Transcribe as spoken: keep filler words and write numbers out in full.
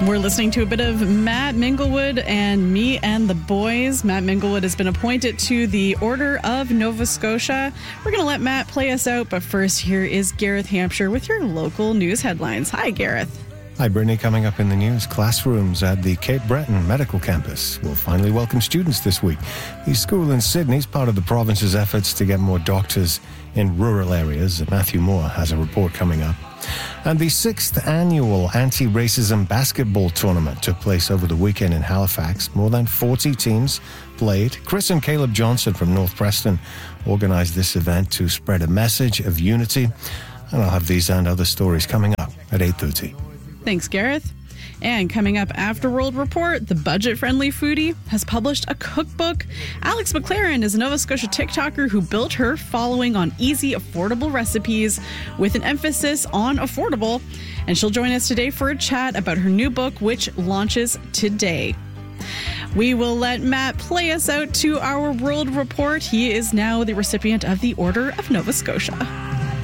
We're listening to a bit of Matt Minglewood and Me and the Boys. Matt Minglewood has been appointed to the Order of Nova Scotia. We're going to let Matt play us out, but first, here is Gareth Hampshire with your local news headlines. Hi, Gareth. Hi, Brittany. Coming up in the news, classrooms at the Cape Breton Medical Campus will finally welcome students this week. The school in Sydney is part of the province's efforts to get more doctors in rural areas. Matthew Moore has a report coming up. And the sixth annual anti-racism basketball tournament took place over the weekend in Halifax. More than forty teams played. Chris and Caleb Johnson from North Preston organized this event to spread a message of unity. And I'll have these and other stories coming up at eight thirty. Thanks, Gareth. And coming up after World Report, the budget-friendly foodie has published a cookbook. Alex McLaren is a Nova Scotia TikToker who built her following on easy, affordable recipes with an emphasis on affordable. And she'll join us today for a chat about her new book, which launches today. We will let Matt play us out to our World Report. He is now the recipient of the Order of Nova Scotia.